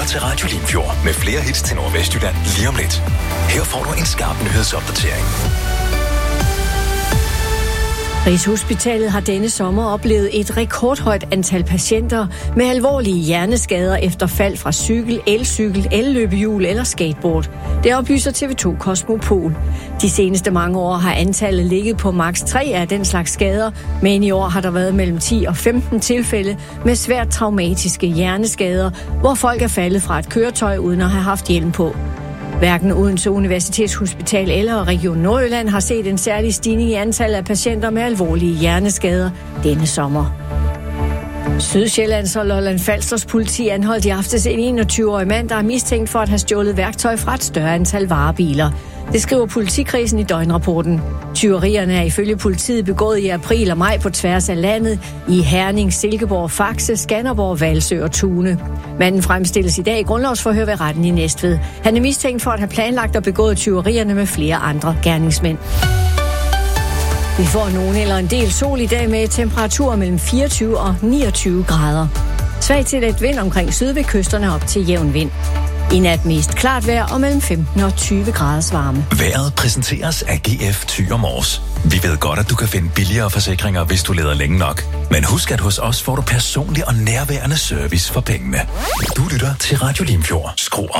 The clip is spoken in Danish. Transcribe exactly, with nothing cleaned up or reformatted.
lytter til Radio Limfjord med flere hits til Nordvestjylland lige om lidt. Her får du en skarp nyhedsopdatering. Rigshospitalet har denne sommer oplevet et rekordhøjt antal patienter med alvorlige hjerneskader efter fald fra cykel, elcykel, elløbehjul eller skateboard. Det oplyser T V to Kosmopol. De seneste mange år har antallet ligget på maks tre af den slags skader, men i år har der været mellem ti og femten tilfælde med svært traumatiske hjerneskader, hvor folk er faldet fra et køretøj uden at have haft hjelm på. Hverken Odense Universitetshospital eller Region Nordjylland har set en særlig stigning i antallet af patienter med alvorlige hjerneskader denne sommer. Sydsjællands og Lolland Falsters politi anholdt i aftes en enogtyve-årig mand, der er mistænkt for at have stjålet værktøj fra et større antal varebiler. Det skriver politikredsen i døgnrapporten. Tyverierne er ifølge politiet begået i april og maj på tværs af landet i Herning, Silkeborg, Faxe, Skanderborg, Hvalsø og Tune. Manden fremstilles i dag i grundlovsforhør ved retten i Næstved. Han er mistænkt for at have planlagt og begået tyverierne med flere andre gerningsmænd. Vi får nogen eller en del sol i dag med temperaturer mellem fireogtyve og niogtyve grader. Svag til let vind omkring syd ved kysterne op til jævn vind. I nat mest klart vejr og mellem femten og tyve graders varme. Vejret præsenteres af G F Thy og Mors. Vi ved godt, at du kan finde billigere forsikringer, hvis du leder længe nok. Men husk, at hos os får du personlig og nærværende service for pengene. Du lytter til Radio Limfjord. Skru op.